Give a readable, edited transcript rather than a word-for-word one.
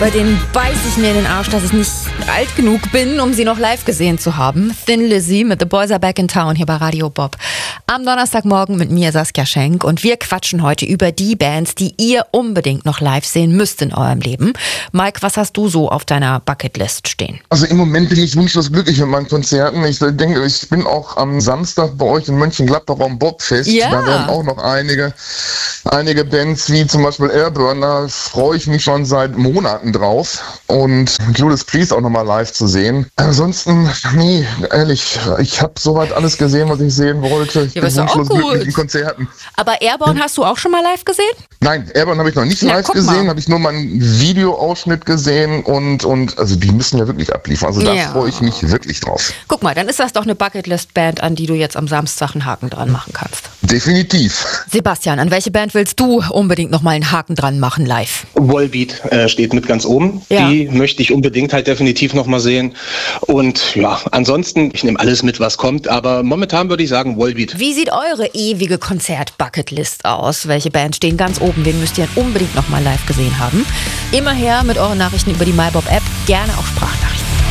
Bei denen beiß ich mir in den Arsch, dass ich nicht alt genug bin, um sie noch live gesehen zu haben. Thin Lizzy mit The Boys Are Back in Town hier bei Radio Bob. Am Donnerstagmorgen mit mir, Saskia Schenk. Und wir quatschen heute über die Bands, die ihr unbedingt noch live sehen müsst in eurem Leben. Mike, was hast du so auf deiner Bucketlist stehen? Also im Moment bin ich wunschlos glücklich mit meinen Konzerten. Ich denke, ich bin auch am Samstag bei euch in Mönchengladbach am Bobfest. Ja. Da werden auch noch einige Bands wie zum Beispiel Airburn, da freue ich mich schon seit Monaten drauf. Und Judas Priest auch nochmal live zu sehen. Ansonsten, nee, ehrlich, ich habe soweit alles gesehen, was ich sehen wollte. Ich bin wunschlos glücklich in Konzerten. Aber Airborne hast du auch schon mal live gesehen? Nein, Airborne habe ich noch nicht live gesehen, habe ich nur mal einen Videoausschnitt gesehen und also die müssen ja wirklich abliefern. Also da freue ich mich wirklich drauf. Guck mal, dann ist das doch eine Bucketlist-Band, an die du jetzt am Samstag einen Haken dran machen kannst. Definitiv. Sebastian, an welche Band willst du unbedingt nochmal einen Haken dran machen live? Volbeat steht mit ganz oben. Ja. Die möchte ich unbedingt halt definitiv nochmal sehen. Und ja, ansonsten, ich nehme alles mit, was kommt, aber momentan würde ich sagen Volbeat. Wie sieht eure ewige Konzert-Bucketlist aus? Welche Bands stehen ganz oben? Wen müsst ihr unbedingt nochmal live gesehen haben? Immer her mit euren Nachrichten über die MyBob-App, gerne auch Sprachnachrichten.